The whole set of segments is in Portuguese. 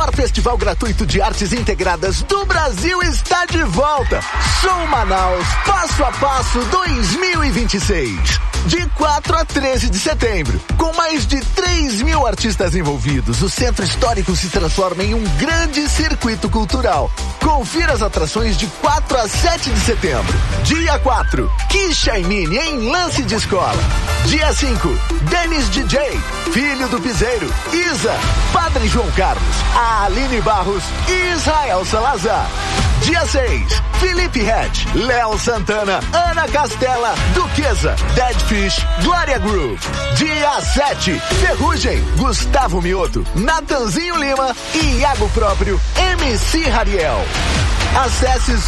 maior festival gratuito de artes integradas do Brasil está de volta. Show Manaus Passo a Passo 2026. De 4 a 13 de setembro. Com mais de 3.000 artistas envolvidos, o Centro Histórico se transforma em um grande circuito cultural. Confira as atrações de 4 a 7 de setembro. Dia 4, Kisha e Mini em Lance de Escola. Dia 5, Denis DJ, Filho do Piseiro, Isa, Padre João Carlos, a Aline Barros e Israel Salazar. Dia 6, Felipe Ret, Léo Santana, Ana Castela, Duquesa, Dead Fish, Glória Groove. Dia 7, Ferrugem, Gustavo Mioto, Natanzinho Lima e Iago Próprio, MC Rariel. Acesse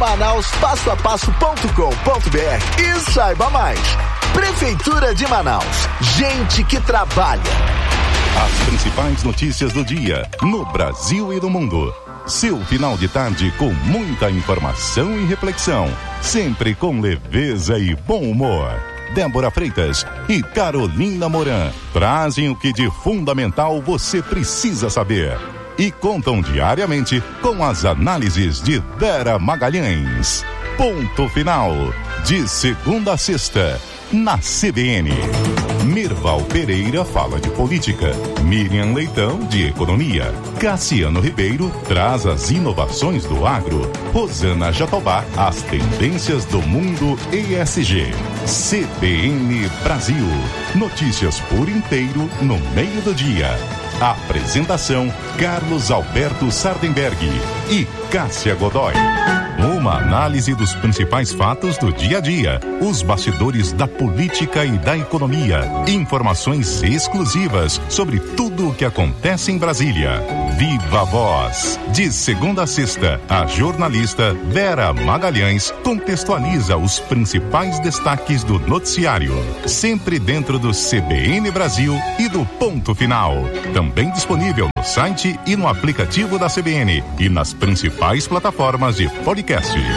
sommanauspassoapasso.com.br e saiba mais. Prefeitura de Manaus, gente que trabalha. As principais notícias do dia, no Brasil e no mundo. Seu final de tarde com muita informação e reflexão, sempre com leveza e bom humor. Débora Freitas e Carolina Moran trazem o que de fundamental você precisa saber e contam diariamente com as análises de Vera Magalhães. Ponto final, de segunda a sexta, na CBN. Mirval Pereira fala de política, Miriam Leitão de economia, Cassiano Ribeiro traz as inovações do agro, Rosana Jatobá as tendências do mundo ESG. CBN Brasil, notícias por inteiro no meio do dia. Apresentação Carlos Alberto Sardenberg e Cássia Godoy. Uma análise dos principais fatos do dia a dia, os bastidores da política e da economia, informações exclusivas sobre tudo o que acontece em Brasília. Viva a Voz. De segunda a sexta, a jornalista Vera Magalhães contextualiza os principais destaques do noticiário, sempre dentro do CBN Brasil e do Ponto Final. Também disponível no site e no aplicativo da CBN e nas principais plataformas de podcasts.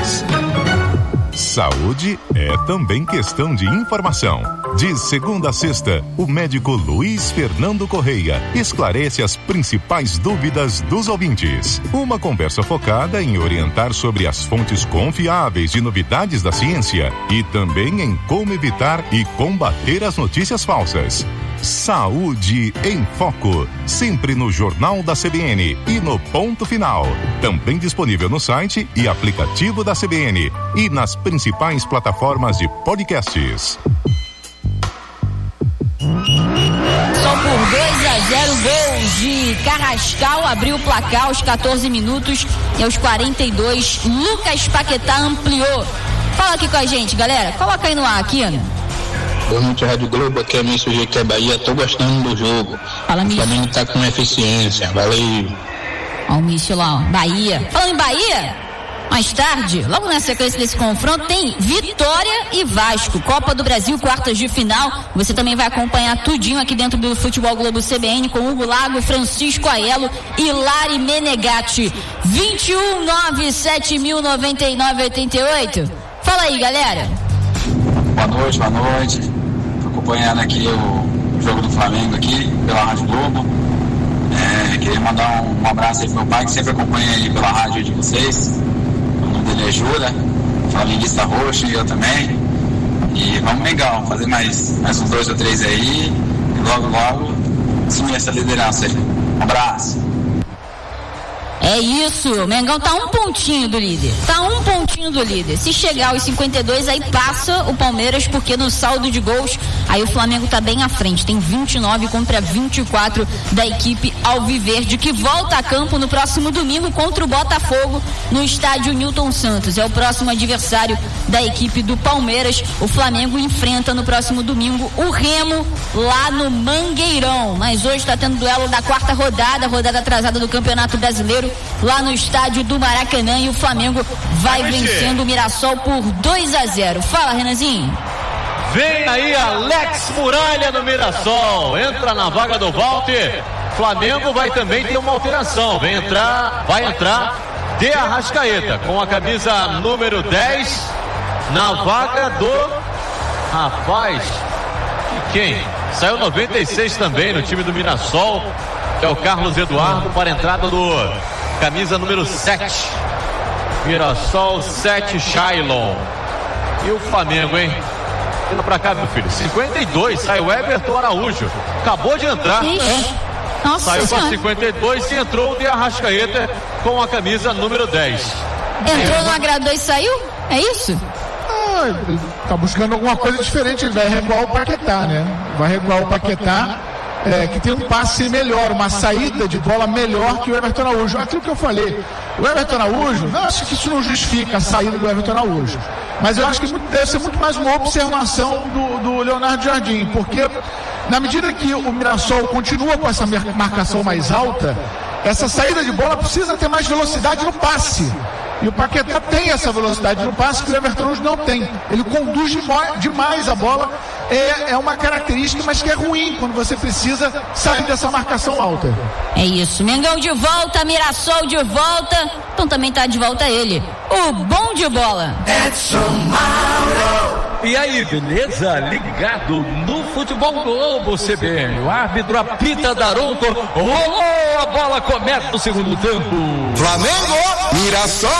Saúde é também questão de informação. De segunda a sexta, o médico Luiz Fernando Correia esclarece as principais dúvidas dos ouvintes. Uma conversa focada em orientar sobre as fontes confiáveis de novidades da ciência e também em como evitar e combater as notícias falsas. Saúde em Foco, sempre no Jornal da CBN e no Ponto Final. Também disponível no site e aplicativo da CBN e nas principais plataformas de podcasts. Só por 2-0, gols de Carrascal abriu o placar aos 14 minutos e aos 42, Lucas Paquetá ampliou. Fala aqui com a gente, galera. Coloca aí no ar, Aquino. Boa noite, Rádio Globo, aqui é Mício G, que é Bahia, tô gostando do jogo. Fala, Mício. O Flamengo tá com eficiência, valeu. Ó o Mício lá, ó, Bahia. Falando em Bahia, mais tarde, logo na sequência desse confronto, tem Vitória e Vasco, Copa do Brasil, quartas de final. Você também vai acompanhar tudinho aqui dentro do Futebol Globo CBN com Hugo Lago, Francisco Aiello e Lari Menegatti. 21-97099-88. Fala aí, galera. Boa noite. Acompanhando aqui o jogo do Flamengo aqui pela Rádio Globo. Queria mandar um abraço aí pro meu pai, que sempre acompanha aí pela rádio de vocês. O nome dele é Jura, flamenguista roxo, e eu também. E vamos legal, fazer mais uns 2 ou 3 aí e logo assumir essa liderança aí. Um abraço. É isso, o Mengão tá um pontinho do líder. Se chegar aos 52, aí passa o Palmeiras, porque no saldo de gols, aí o Flamengo tá bem à frente. Tem 29 contra 24 da equipe alviverde, que volta a campo no próximo domingo contra o Botafogo, no estádio Newton Santos. É o próximo adversário da equipe do Palmeiras. O Flamengo enfrenta no próximo domingo o Remo, lá no Mangueirão. Mas hoje tá tendo duelo da quarta rodada atrasada do Campeonato Brasileiro, lá no estádio do Maracanã, e o Flamengo vai vencendo o Mirassol por 2-0. Fala, Renanzinho. Vem aí Alex Muralha no Mirassol, entra na vaga do Walter. Flamengo vai também ter uma alteração, vai entrar De Arrascaeta com a camisa número 10 na vaga do rapaz, quem? Saiu 96 também no time do Mirassol. É o Carlos Eduardo para a entrada do camisa número 7. Mirassol 7, Shailon. E o Flamengo, hein? Indo pra cá, meu filho. 52, sai o Everton Araújo. Acabou de entrar. Nossa, saiu para 52 e entrou o De Arrascaeta com a camisa número 10. Entrou, não agradou e saiu? É isso? Ele tá buscando alguma coisa diferente. Ele vai recuar o Paquetá, né? Vai recuar o Paquetá, que tem um passe melhor, uma saída de bola melhor que o Everton Araújo. Aquilo que eu falei, o Everton Araújo, não acho que isso não justifica a saída do Everton Araújo, mas eu acho que deve ser muito mais uma observação do Leonardo Jardim, porque na medida que o Mirassol continua com essa marcação mais alta, essa saída de bola precisa ter mais velocidade no passe. E o Paquetá tem essa velocidade no passe que o Everton Araújo não tem. Ele conduz demais a bola. É uma característica, mas que é ruim quando você precisa sair dessa marcação alta. É isso. Mengão de volta, Mirassol de volta. Então também tá de volta ele, o bom de bola. E aí, beleza? Ligado no Futebol Globo CBN. O árbitro apita Daronco. Rolou a bola, começa o segundo tempo. Flamengo, Mirassol.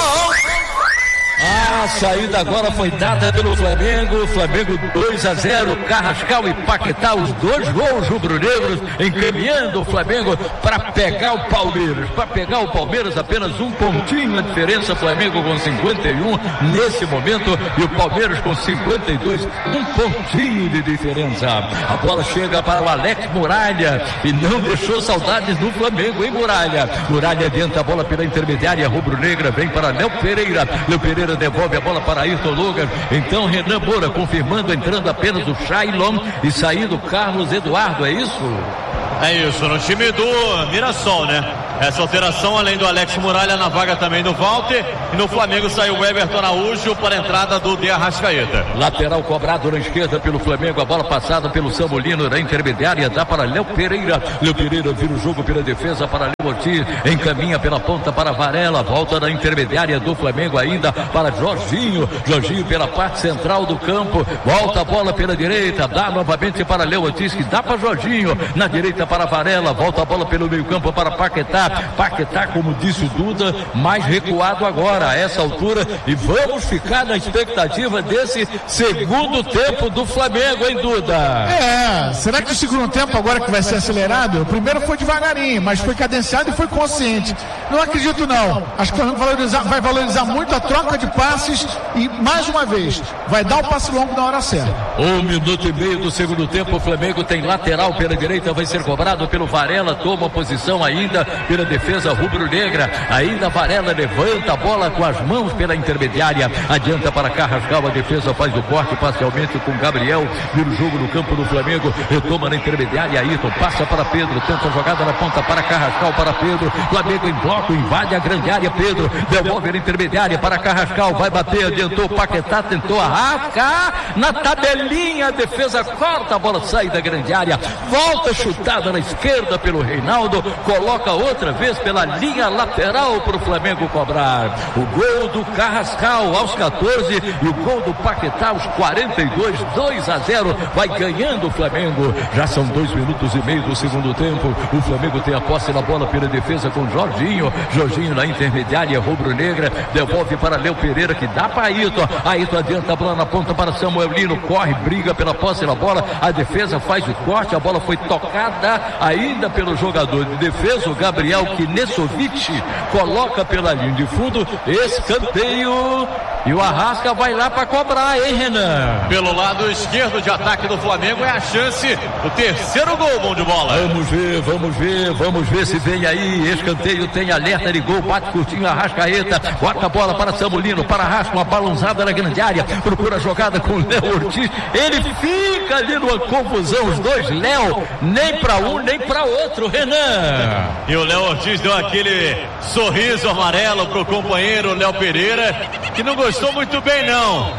A saída agora foi dada pelo Flamengo. Flamengo 2-0. Carrascal e Paquetá, os dois gols rubro-negros, encaminhando o Flamengo para pegar o Palmeiras. Para pegar o Palmeiras, apenas um pontinho a diferença. Flamengo com 51 nesse momento e o Palmeiras com 52. Um pontinho de diferença. A bola chega para o Alex Muralha e não deixou saudades do Flamengo, hein, Muralha? Muralha adianta a bola pela intermediária rubro-negra. Vem para Léo Pereira. Léo Pereira devolve a bola para Ayrton Lucas. Então Renan Moura confirmando, entrando apenas o Shailon e saindo Carlos Eduardo, é isso? É isso, no time do Mirassol, né? Essa alteração, além do Alex Muralha na vaga também do Walter, e no Flamengo saiu o Everton Araújo para a entrada do De Arrascaeta. Lateral cobrado na esquerda pelo Flamengo, a bola passada pelo Samolino na intermediária, dá para Léo Pereira. Léo Pereira vira o jogo pela defesa para Léo Ortiz, encaminha pela ponta para Varela, volta na intermediária do Flamengo ainda para Jorginho. Jorginho pela parte central do campo, volta a bola pela direita, dá novamente para Léo Ortiz, que dá para Jorginho, na direita para Varela, volta a bola pelo meio campo para Paquetá. Paquetá, como disse o Duda, mais recuado agora a essa altura, e vamos ficar na expectativa desse segundo tempo do Flamengo, hein, Duda? Será que o segundo tempo agora que vai ser acelerado? O primeiro foi devagarinho, mas foi cadenciado e foi consciente. Não acredito não, acho que vai valorizar muito a troca de passes e, mais uma vez, vai dar o passe longo na hora certa. 1 minuto e meio do segundo tempo, o Flamengo tem lateral pela direita, vai ser cobrado pelo Varela, toma posição ainda pela defesa rubro-negra, ainda Varela levanta a bola com as mãos pela intermediária, adianta para Carrascal, a defesa faz o corte parcialmente com Gabriel, vira o jogo no campo do Flamengo, retoma na intermediária, Ayrton passa para Pedro, tenta a jogada na ponta para Carrascal, para Pedro, Flamengo em bloco, invade a grande área, Pedro devolve na intermediária para Carrascal, vai bater, adiantou Paquetá, tentou arrascar na tabelinha, a defesa corta, a bola sai da grande área, volta chutada na esquerda pelo Reinaldo, coloca outra vez pela linha lateral para o Flamengo cobrar. O gol do Carrascal aos 14 e o gol do Paquetá aos 42, 2-0, vai ganhando o Flamengo. Já são 2 minutos e meio do segundo tempo. O Flamengo tem a posse na bola pela defesa com Jorginho. Jorginho na intermediária rubro-negra, devolve para Léo Pereira, que dá para Ayrton. Ayrton adianta a bola na ponta para Samuel Lino, corre, briga pela posse na bola, a defesa faz o corte, a bola foi tocada ainda pelo jogador de defesa, o Gabriel Knesovic, coloca pela linha de fundo, escanteio, e o Arrasca vai lá para cobrar, hein, Renan? Pelo lado esquerdo de ataque do Flamengo é a chance do terceiro gol, bom de bola. Vamos ver se vem aí, escanteio, tem alerta de gol, bate curtinho, Arrascaeta, bota a bola para Samolino, para Arrasca, uma balãozada na grande área, procura a jogada com o Léo Ortiz, ele fica ali numa confusão, os dois, Léo, nem para um, nem para outro, Renan. E o Léo Ortiz deu aquele sorriso amarelo pro companheiro Léo Pereira, que não gostou muito bem não.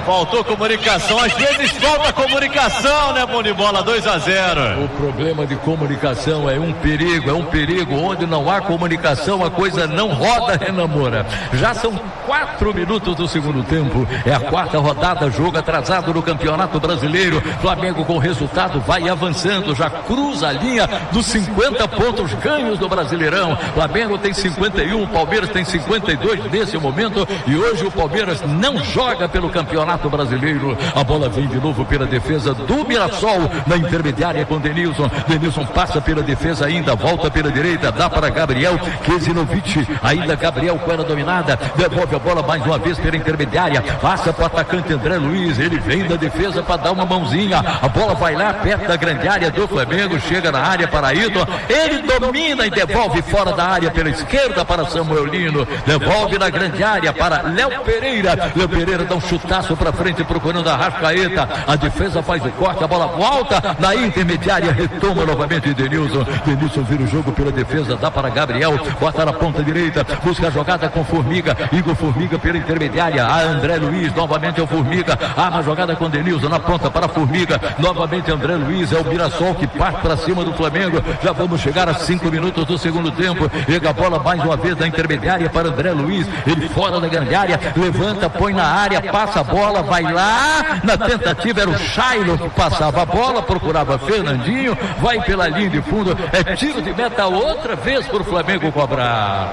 Faltou comunicação, às vezes falta comunicação, né, bom de bola, 2-0. O problema de comunicação é um perigo, onde não há comunicação a coisa não roda, Renan Moura. Já são 4 minutos do segundo tempo, é a 4ª rodada, jogo atrasado no Campeonato Brasileiro. Flamengo com resultado vai avançando, já cruza a linha dos 50 pontos ganhos do Brasileirão. Flamengo tem 51, Palmeiras tem 52 nesse momento, e hoje o Palmeiras não joga pelo Campeonato Brasileiro. A bola vem de novo pela defesa do Mirassol, na intermediária com Denilson. Denilson passa pela defesa ainda, volta pela direita, dá para Gabriel Kezinovic, ainda Gabriel com ela dominada, devolve a bola mais uma vez pela intermediária, passa para o atacante André Luiz, ele vem da defesa para dar uma mãozinha, a bola vai lá perto da grande área do Flamengo, chega na área para Ayrton, ele domina e devolve fora da área pela esquerda para Samuel Lino, devolve na grande área para Léo Pereira dá um chutaço para frente procurando a Arrascaeta, a defesa faz o corte, a bola volta na intermediária, retoma novamente Denilson vira o jogo pela defesa, dá para Gabriel, bota na ponta direita, busca a jogada com Formiga, Igor Formiga pela intermediária, a André Luiz, novamente é o Formiga, arma a jogada com Denilson na ponta para Formiga, novamente André Luiz, é o Mirassol que parte para cima do Flamengo. Já vamos chegar a 5 minutos do segundo tempo, chega a bola mais uma vez da intermediária para André Luiz, ele fora da grande área, levanta, põe na área, passa a bola, vai lá, na tentativa era o Shailo que passava a bola, procurava Fernandinho, vai pela linha de fundo, é tiro de meta outra vez para o Flamengo cobrar.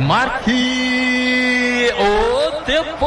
Marque o tempo.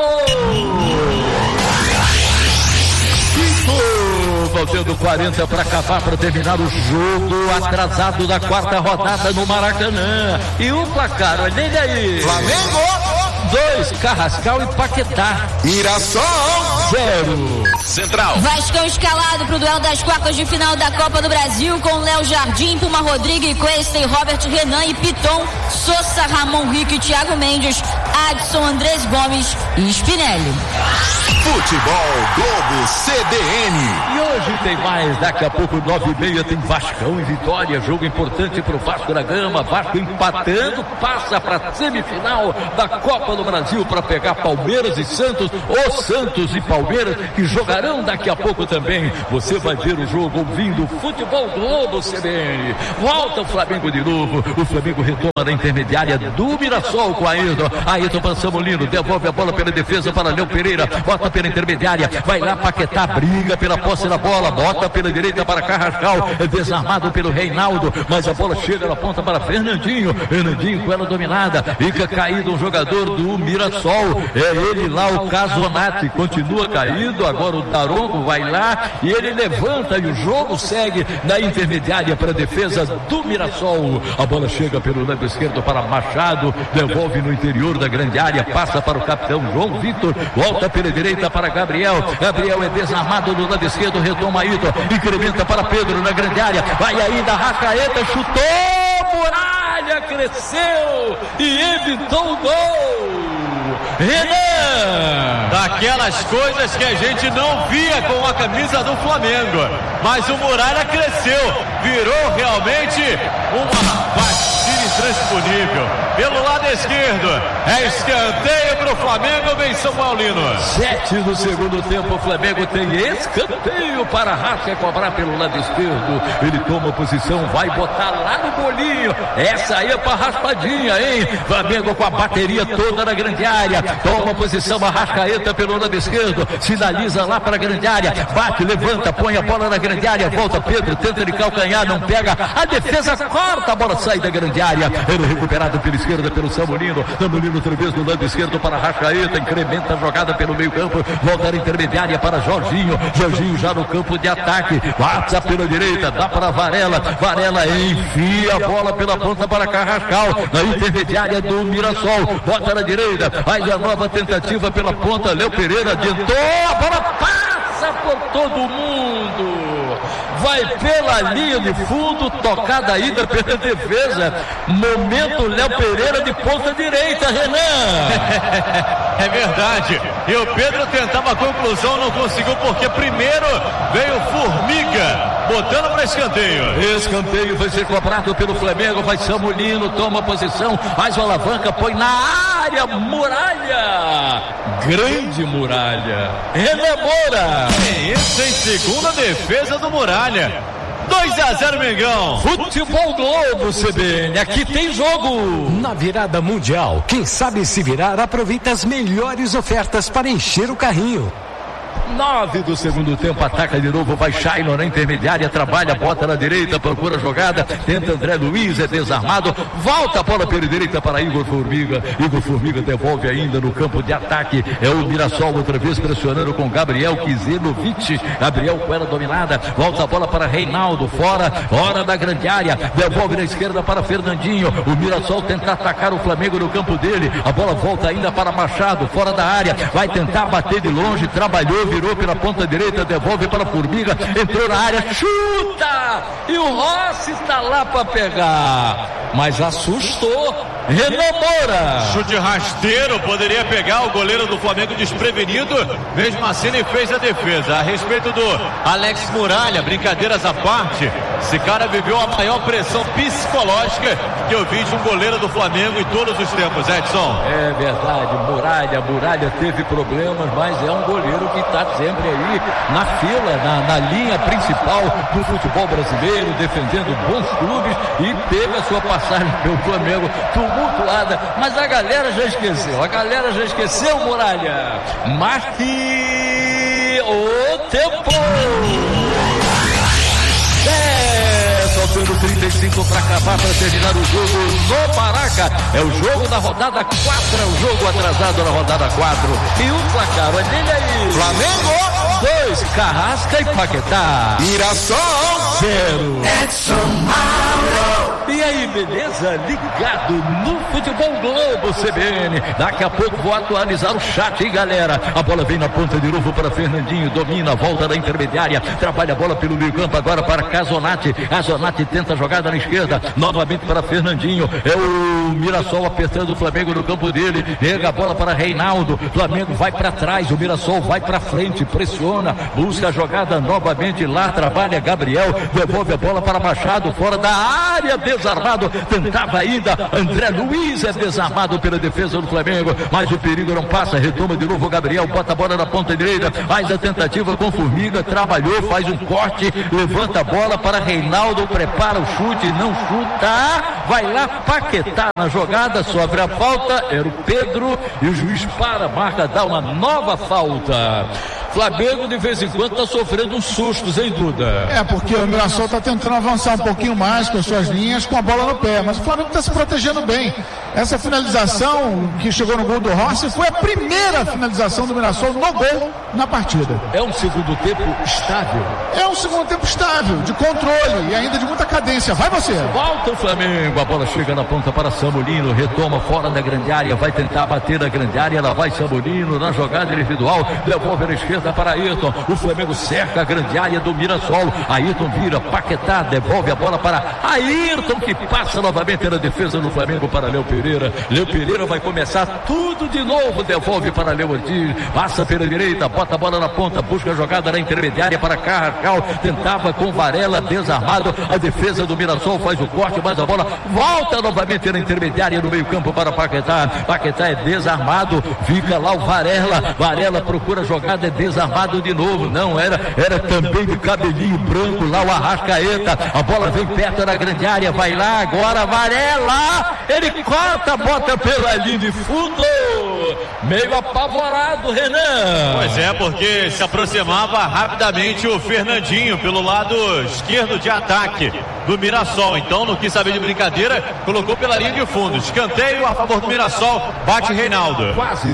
Faltando 40 para acabar, para terminar o jogo atrasado da 4ª rodada no Maracanã. E o placar, olha ele aí. Flamengo 2, Carrascal e Paquetá. Mirassol 0. Central. Vascão escalado para o duelo das quartas de final da Copa do Brasil com Léo Jardim, Puma Rodrigues, Cuesta, Robert Renan e Piton, Sousa, Ramon Rico, Thiago Mendes, Adson, Andrés Gomes e Spinelli. Futebol Globo CBN. E hoje tem mais, daqui a pouco 9h30 tem Vascão e Vitória, jogo importante pro Vasco da Gama, Vasco empatando, passa pra semifinal da Copa do Brasil para pegar Palmeiras e Santos, ou Santos e Palmeiras, que jogarão daqui a pouco também. Você vai ver o jogo ouvindo Futebol Globo CBN. Volta o Flamengo de novo, o Flamengo retoma na intermediária do Mirassol com Ayrton para Samolino, devolve a bola pela defesa para Léo Pereira, bota pela intermediária, vai lá Paquetá, briga pela posse da bola, bota pela direita para Carrascal, é desarmado pelo Reinaldo, mas a bola chega na ponta para Fernandinho com ela dominada, fica caído um jogador do Mirassol, é ele lá, o Casonati, continua caído, agora o Daronco vai lá e ele levanta e o jogo segue na intermediária para a defesa do Mirassol, a bola chega pelo lado esquerdo para Machado, devolve no interior da grande área, passa para o capitão João Vitor, volta pela direita para Gabriel é desarmado do lado esquerdo, retoma Ayrton, incrementa para Pedro na grande área, vai ainda Arrascaeta, chutou, Muralha cresceu e evitou o gol. Renan! Daquelas coisas que a gente não via com a camisa do Flamengo, mas o Muralha cresceu, virou realmente uma batida intransponível. Pelo lado esquerdo, é escanteio para o Flamengo, vem São Paulino. 7 no segundo tempo, o Flamengo tem escanteio para Rasca cobrar pelo lado esquerdo. Ele toma posição, vai botar lá no bolinho. Essa aí é para raspadinha, hein? Flamengo com a bateria toda na grande área. Toma posição, Arrascaeta pelo lado esquerdo. Sinaliza lá para a grande área. Bate, levanta, põe a bola na grande área. Volta Pedro, tenta de calcanhar, não pega. A defesa corta, a bola sai da grande área. Ele recuperado pela esquerda pelo Samolino. Samolino outra vez no lado esquerdo para Arrascaeta. Incrementa a jogada pelo meio campo. Volta na intermediária para Jorginho. Jorginho já no campo de ataque. Passa pela direita, dá para Varela. Varela enfia a bola pela ponta para Carrascal. Na intermediária do Mirassol. Bota na direita. Faz a nova tentativa pela ponta. Léo Pereira adiantou. A bola passa por todo mundo. Vai pela linha de fundo, tocada ainda pela defesa. Momento Léo Pereira de ponta direita, Renan. É verdade. E o Pedro tentava a conclusão, não conseguiu, porque primeiro veio Formiga botando para escanteio. Escanteio vai ser cobrado pelo Flamengo, vai Samulino, toma posição, faz o alavanca, põe na área, Muralha, grande Muralha, rememora. Isso em segunda defesa do Muralha. 2-0 Mengão. Futebol Globo, CBN, aqui tem jogo. Na virada mundial, quem sabe se virar aproveita as melhores ofertas para encher o carrinho. 9 do segundo tempo, ataca de novo, vai Shailon na intermediária, trabalha, bota na direita, procura a jogada, tenta André Luiz, é desarmado, volta a bola pela direita para Igor Formiga devolve ainda no campo de ataque, é o Mirassol outra vez pressionando com Gabriel Kizenovic, Gabriel com ela dominada, volta a bola para Reinaldo, fora da grande área, devolve na esquerda para Fernandinho, o Mirassol tenta atacar o Flamengo no campo dele, a bola volta ainda para Machado, fora da área, vai tentar bater de longe, trabalhou, virou pela ponta direita, devolve para Formiga, entrou na área, chuta! E o Rossi está lá para pegar, mas assustou, rememora. Chute rasteiro, poderia pegar o goleiro do Flamengo desprevenido, mesmo assim ele fez a defesa. A respeito do Alex Muralha, brincadeiras à parte, esse cara viveu a maior pressão psicológica que eu vi de um goleiro do Flamengo em todos os tempos, Edson. É verdade, Muralha teve problemas, mas é um goleiro que está sempre aí na fila, na linha principal do futebol brasileiro, defendendo bons clubes, e teve a sua passagem pelo Flamengo tumultuada, mas a galera já esqueceu, Muralha. Marque o tempo. Faltando 35 para acabar, para terminar o jogo no Maraca. É o jogo da rodada 4, é o jogo atrasado na rodada 4. E o placar, olha ele aí. Flamengo 2, Carrasca e Paquetá. Mirassol 0. Edson Mauro. E aí, beleza? Ligado no Futebol Globo CBN. Daqui a pouco vou atualizar o chat, hein, galera? A bola vem na ponta de novo para Fernandinho, domina, volta da intermediária, trabalha a bola pelo meio campo agora para Casonati. Casonati tenta a jogada na esquerda, novamente para Fernandinho. É o Mirassol apertando o Flamengo no campo dele. Pega a bola para Reinaldo. Flamengo vai para trás, o Mirassol vai para frente, pressiona, busca a jogada novamente lá, trabalha Gabriel, devolve a bola para Machado, fora da área, desarmado, tentava ainda André Luiz, é desarmado pela defesa do Flamengo, mas o perigo não passa, retoma de novo o Gabriel, bota a bola na ponta direita, faz a tentativa com Formiga, trabalhou, faz um corte, levanta a bola para Reinaldo, prepara o chute, não chuta, vai lá Paquetá na jogada, sofre a falta, era o Pedro, e o juiz marca, dá uma nova falta. Flamengo de vez em quando está sofrendo uns sustos, hein, Duda? É, porque o Mirassol está tentando avançar um pouquinho mais com as suas linhas, com a bola no pé, mas o Flamengo está se protegendo bem. Essa finalização que chegou no gol do Rossi foi a primeira finalização do Mirassol no gol na partida. É um segundo tempo estável. É um segundo tempo estável, de controle e ainda de muita cadência. Vai você. Volta o Flamengo, a bola chega na ponta para Samulino, retoma fora da grande área, vai tentar bater na grande área, ela vai Samulino na jogada individual, devolve na esquerda para Ayrton, o Flamengo cerca a grande área do Mirassol, Ayrton vira, Paquetá, devolve a bola para Ayrton, que passa novamente na defesa do Flamengo para Léo Pereira vai começar tudo de novo, devolve para Léo Ortiz, passa pela direita, bota a bola na ponta, busca a jogada na intermediária para Carrascal, tentava com Varela, desarmado, a defesa do Mirassol faz o corte, mas a bola volta novamente na intermediária no meio campo para Paquetá é desarmado, fica lá o Varela procura a jogada, é desarmado de novo, não, era também de cabelinho branco lá o Arrascaeta, a bola vem perto da grande área, vai lá agora Varela, ele corta, bota pela linha de fundo, meio apavorado, Renan. Pois é, porque se aproximava rapidamente o Fernandinho pelo lado esquerdo de ataque do Mirassol, então não quis saber de brincadeira, colocou pela linha de fundo, escanteio a favor do Mirassol, bate Reinaldo. Quase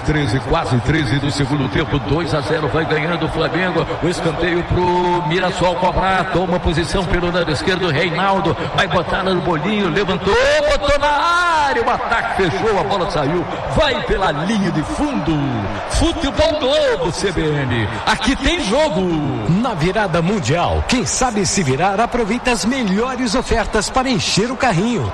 13 do segundo tempo, 2-0, vai ganhando o Flamengo, o escanteio pro Mirassol cobrar, toma posição pelo lado esquerdo, Reinaldo, vai botar no bolinho, levantou, botou na área, o ataque fechou, a bola saiu, vai pela linha de fundo. Futebol Globo CBN, aqui tem jogo. Na virada mundial, quem sabe se virar aproveita as melhores ofertas para encher o carrinho.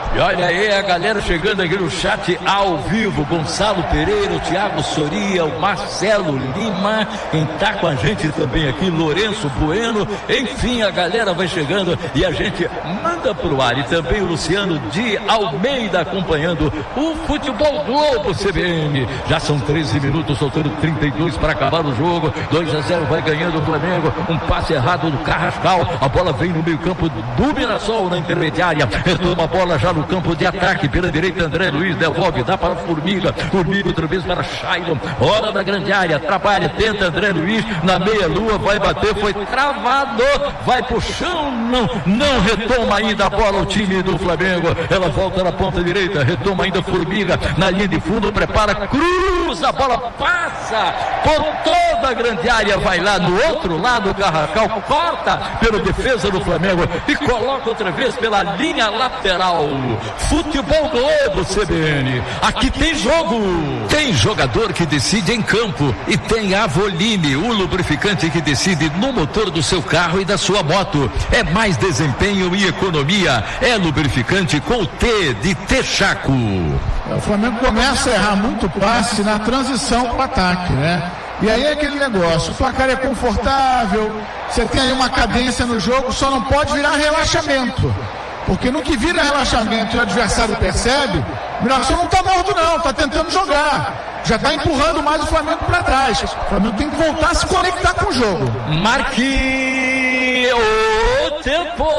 E olha aí a galera chegando aqui no chat ao vivo. Gonçalo Pereira, o Thiago Soria, o Marcelo Lima, quem tá com a gente também aqui, Lourenço Bueno. Enfim, a galera vai chegando e a gente manda pro ar. E também o Luciano de Almeida acompanhando o Futebol Globo CBN. Já são 13 minutos, soltando 32 para acabar o jogo. 2-0 vai ganhando o Flamengo. Um passe errado do Carrascal. A bola vem no meio campo do Mirassol na intermediária. Retoma a bola já no campo de ataque. Pela direita, André Luiz devolve, dá para Formiga. Formiga outra vez para Shailon. Hora da grande área, trabalha, tenta André Luiz na meia-lua, vai bater, foi travado, vai pro chão, não retoma ainda a bola o time do Flamengo. Ela volta na ponta direita, retoma ainda Formiga na linha de fundo, prepara, cruza, a bola passa por toda a grande área, vai lá no outro lado, o Carrascal corta pela defesa do Flamengo e coloca outra vez pela linha lateral. Futebol Globo CBN, aqui tem jogo. Tem jogador que decide em campo e tem Avoline, o lubrificante que decide no motor do seu carro e da sua moto. É mais desempenho e economia. É lubrificante com o T de Texaco. O Flamengo começa a errar muito passe na transição para o ataque, né? E aí é aquele negócio, o placar é confortável, você tem aí uma cadência no jogo, só não pode virar relaxamento. Porque no que vira relaxamento e o adversário percebe, o Mirassol não está morto não, está tentando jogar. Já está empurrando mais o Flamengo para trás. O Flamengo tem que voltar a se conectar com o jogo. Marque o tempo.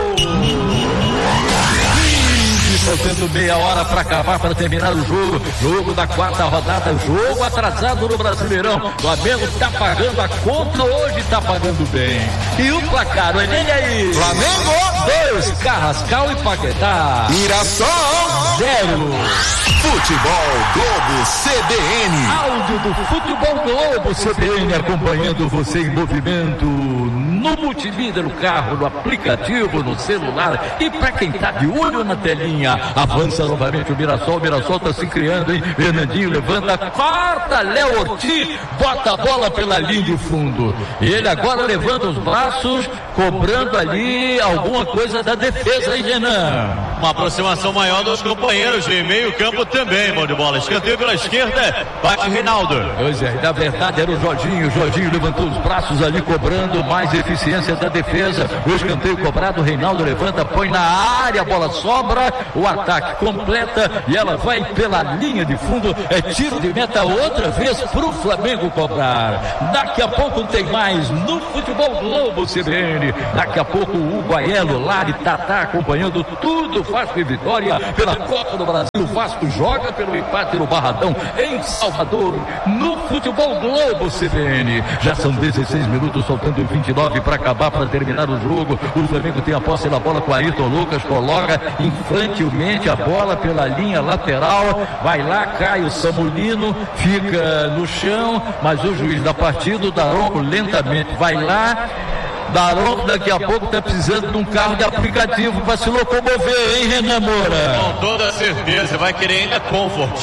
Faltando meia hora para acabar, para terminar o jogo. Jogo da quarta rodada, jogo atrasado no Brasileirão. O Flamengo tá pagando a conta, hoje tá pagando bem. E o placar, olha ele aí. Flamengo 2, Carrascal e Paquetá. Mirassol 0. Futebol Globo CBN. Áudio do Futebol Globo CBN acompanhando você em movimento no multimídia, no carro, no aplicativo, no celular e para quem tá de olho na telinha. Avança novamente o Mirassol tá se criando, hein? Fernandinho levanta, corta, Léo Ortiz bota a bola pela linha de fundo. Ele agora levanta os braços, cobrando ali alguma coisa da defesa, hein, Renan? Uma aproximação maior dos companheiros de meio campo também, mão de bola. Escanteio pela esquerda, bate Reinaldo. Pois é, na verdade era o Jorginho levantou os braços ali, cobrando mais eficiência da defesa. O escanteio cobrado, Reinaldo levanta, põe na área, a bola sobra, o ataque completa e ela vai pela linha de fundo. É tiro de meta outra vez pro Flamengo cobrar. Daqui a pouco tem mais no Futebol Globo CBN. Daqui a pouco o Hugo Aiello, Lari, Tatá acompanhando tudo. Vasco e Vitória pela Copa do Brasil. O Vasco joga pelo empate no Barradão em Salvador, no Futebol Globo CBN. Já são 16 minutos, faltando 29 para acabar, para terminar o jogo. O Flamengo tem a posse da bola com o Ayrton Lucas, coloca infantilmente a bola pela linha lateral, vai lá, cai o Samulino, fica no chão, mas o juiz da partida, o Daronco, lentamente vai lá. Daronco daqui a pouco está precisando de um carro de aplicativo para se locomover, hein, Renan Moura? Com toda certeza, vai querer ainda Comfort.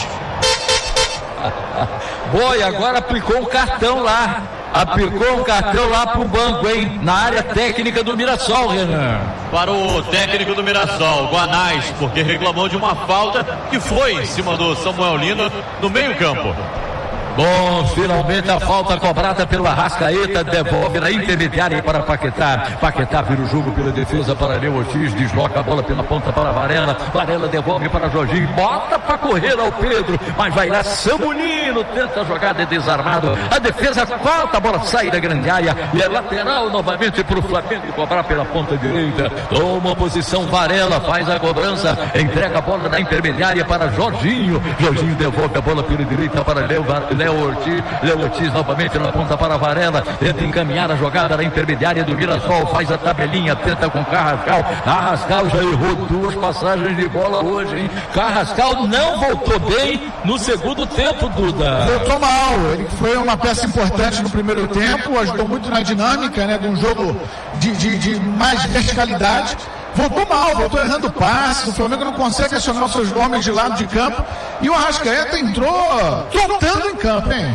Boa, agora aplicou um cartão lá. Aplicou um cartão lá pro banco, hein? Na área técnica do Mirassol, Renan. Para o técnico do Mirassol, Guanais, porque reclamou de uma falta que foi em cima do Samuel Lino no meio campo. Bom, finalmente a falta cobrada pelo Arrascaeta, devolve na intermediária para Paquetá. Paquetá vira o jogo pela defesa para Léo Ortiz, desloca a bola pela ponta para Varela. Varela devolve para Jorginho, bota para correr ao Pedro, mas vai lá Samulino, tenta a jogada desarmado. A defesa corta, a bola sai da grande área e é lateral novamente para o Flamengo cobrar pela ponta direita. Toma posição Varela, faz a cobrança, entrega a bola na intermediária para Jorginho. Jorginho devolve a bola pela direita para Léo Ortiz novamente na ponta para Varela, tenta encaminhar a jogada na intermediária do Mirassol, faz a tabelinha, tenta com Carrascal. Carrascal já errou 2 passagens de bola hoje, hein? Carrascal não voltou bem no segundo tempo, Duda. Voltou mal, ele foi uma peça importante no primeiro tempo, ajudou muito na dinâmica, né, de um jogo de mais verticalidade. voltou mal, voltou errando passe, o Flamengo não consegue acionar os seus homens de lado de campo, e o Arrascaeta entrou trotando em campo, hein?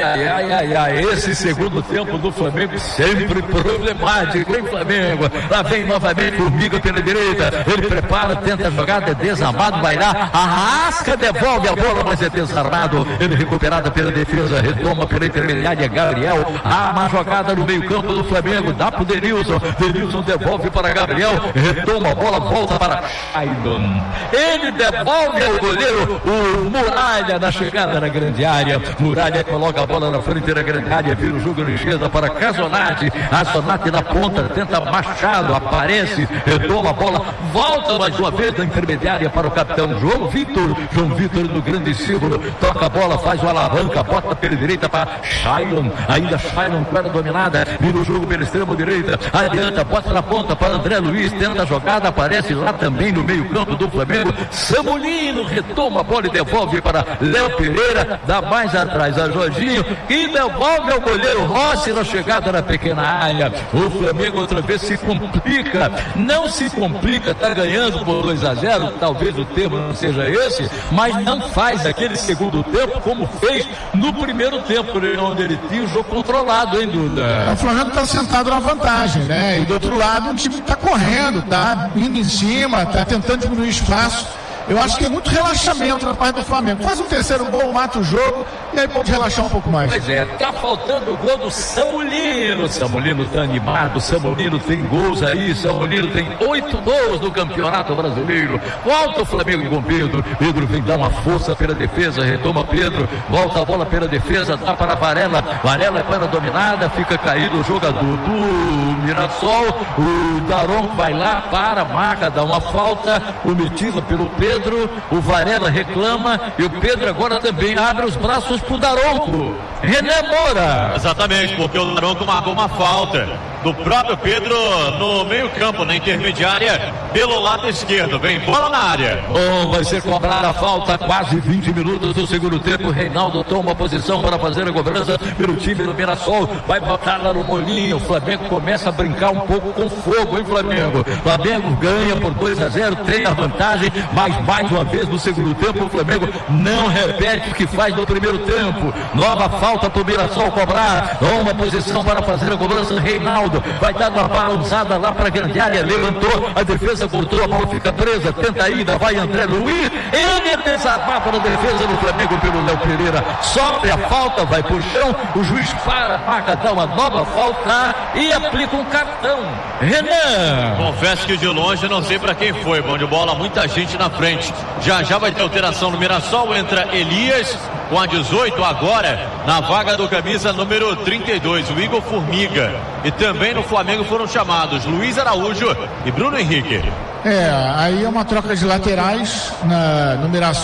Ai, esse segundo tempo do Flamengo sempre problemático, hein, Flamengo? Lá vem novamente Formiga pela direita, ele prepara, tenta a jogada, é desarmado, vai lá, Arrasca, devolve a bola, mas é desarmado, ele recuperada pela defesa, retoma pela intermediária, Gabriel, uma jogada no meio campo do Flamengo, dá pro Denilson devolve para Gabriel, retoma a bola, volta para Shailon, ele devolve ao goleiro, o Muralha na chegada na grande área, Muralha coloca a bola na frente da grande área, vira o jogo de esquerda para Casonati, Casonati na ponta, tenta Machado, aparece, retoma a bola, volta mais uma vez da intermediária para o capitão João Vitor no grande círculo, toca a bola, faz o alavanca, bota pela direita para Shailon, ainda Shailon com ela dominada, vira o jogo pela extrema direita, adianta, bota na ponta para André Luiz, tenta a jogada, aparece lá também no meio campo do Flamengo, Samulino retoma a bola e devolve para Léo Pereira, dá mais atrás a Jorginho e devolve ao goleiro Rossi na chegada na pequena área. O Flamengo outra vez se complica, não se complica, tá ganhando por 2-0, talvez o termo não seja esse, mas não faz aquele segundo tempo como fez no primeiro tempo, onde ele tinha o jogo controlado, hein, Duda? O Flamengo tá sentado na vantagem, né? E do outro lado o time tá correndo, tá indo em cima, tá tentando diminuir espaço. Eu acho que é muito relaxamento na parte do Flamengo. Faz um terceiro gol, mata o jogo e aí pode relaxar um pouco mais. Pois é, tá faltando o gol do Samulino. Samulino tá animado, Samulino tem gols aí, Samulino tem 8 gols no Campeonato Brasileiro. Volta o Flamengo com Pedro. Pedro vem dar uma força pela defesa, retoma Pedro, volta a bola pela defesa, dá para Varela. Varela é para a dominada, fica caído o jogador do Mirassol. O Daronco vai lá, marca, dá uma falta cometida pelo Pedro. O Varela reclama e o Pedro agora também abre os braços pro Daronco. René Moura. Exatamente, porque o Daronco marcou uma falta do próprio Pedro no meio campo, na intermediária, pelo lado esquerdo. Vem bola na área. Vai ser cobrada a falta, quase 20 minutos do segundo tempo. Reinaldo toma posição para fazer a cobrança pelo time do Mirassol. Vai botar lá no molinho. O Flamengo começa a brincar um pouco com fogo, hein, Flamengo? Flamengo ganha por 2-0, tem a vantagem, mas mais uma vez no segundo tempo o Flamengo não repete o que faz no primeiro tempo. Nova falta para o Mirassol cobrar. Toma posição para fazer a cobrança. Reinaldo vai dar uma balançada lá para a grande área, levantou, a defesa voltou, a bola fica presa, tenta a ida, vai André Luiz, ele desarmar para a defesa do Flamengo pelo Léo Pereira, sofre a falta, vai por chão, o juiz marca, dá uma nova falta e aplica um cartão. Renan. Confesso que de longe não sei para quem foi, bom de bola, muita gente na frente. Já vai ter alteração no Mirassol, entra Elias com a 18 agora na vaga do camisa número 32, o Igor Formiga. E também no Flamengo foram chamados Luiz Araújo e Bruno Henrique. Aí é uma troca de laterais no Mirassol.